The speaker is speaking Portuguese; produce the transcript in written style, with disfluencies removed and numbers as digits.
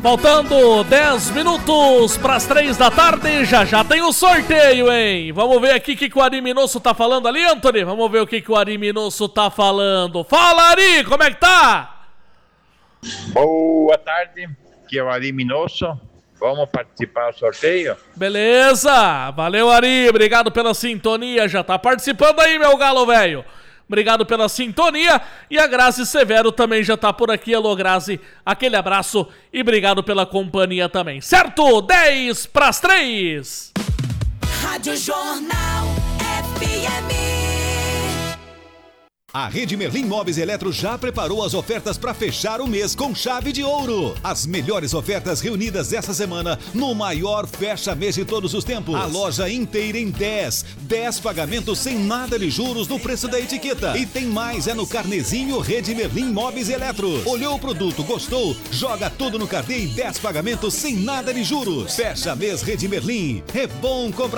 Faltando 10 minutos para as 3 da tarde, já tem o sorteio, hein? Vamos ver aqui o que o Ari Minosso tá falando ali, Anthony? Vamos ver o que o Ari Minosso tá falando. Fala, Ari, como é que tá? Boa tarde, aqui é o Ari Minosso. Vamos participar do sorteio? Beleza, valeu, Ari, obrigado pela sintonia, já tá participando aí, meu galo velho. Obrigado pela sintonia. E a Grazi Severo também já tá por aqui. Alô, Grazi, aquele abraço e obrigado pela companhia também. Certo? 10 para as 3. Rádio Jornal FM. A Rede Merlin Móveis e Eletro já preparou as ofertas para fechar o mês com chave de ouro. As melhores ofertas reunidas essa semana no maior fecha-mês de todos os tempos. A loja inteira em 10 pagamentos sem nada de juros no preço da etiqueta. E tem mais, é no carnezinho Rede Merlin Móveis e Eletro. Olhou o produto, gostou? Joga tudo no carnê em 10 pagamentos sem nada de juros. Fecha mês Rede Merlin. É bom comprar.